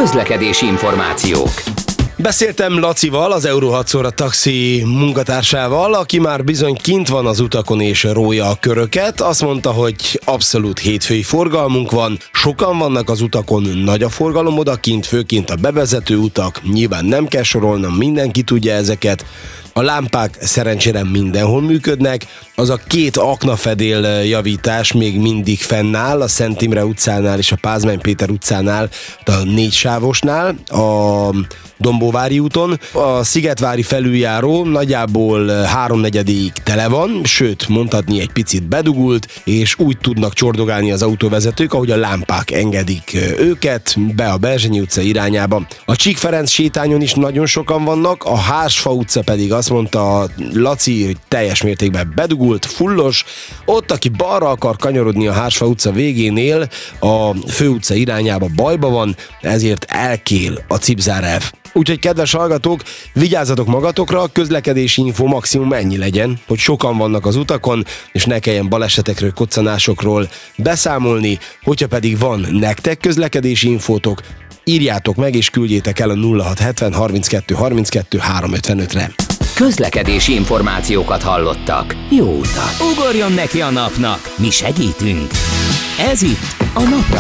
Közlekedési információk. Beszéltem Lacival, az Euro 6 taxi munkatársával, aki már bizony kint van az utakon és rója a köröket. Azt mondta, hogy abszolút hétfői forgalmunk van, sokan vannak az utakon, nagy a forgalom odakint, főként a bevezető utak, nyilván nem kell sorolnom, mindenki tudja ezeket. A lámpák szerencsére mindenhol működnek, az a 2 aknafedél javítás még mindig fennáll, a Szent Imre utcánál és a Pázmány Péter utcánál, a 4 sávosnál, a Dombóvári úton. A Szigetvári felüljáró nagyjából 3/4-ig tele van, sőt, mondhatni egy picit bedugult, és úgy tudnak csordogálni az autóvezetők, ahogy a lámpák engedik őket be a Berzsenyi utca irányába. A Csík Ferenc sétányon is nagyon sokan vannak, a Hársfa utca pedig azt mondta Laci, hogy teljes mértékben bedugult, fullos. Ott, aki balra akar kanyarodni a Hársfa utca végénél, a Főutca irányába bajba van, ezért elkél a cipzárev. Úgyhogy kedves hallgatók, vigyázzatok magatokra, a közlekedési info maximum ennyi legyen, hogy sokan vannak az utakon, és ne kelljen balesetekről, koccanásokról beszámolni. Hogyha pedig van nektek közlekedési infótok, írjátok meg és küldjétek el a 0670 32 32 355-re. Közlekedési információkat hallottak. Jó utat! Ugorjon neki a napnak, mi segítünk! Ez itt a Napra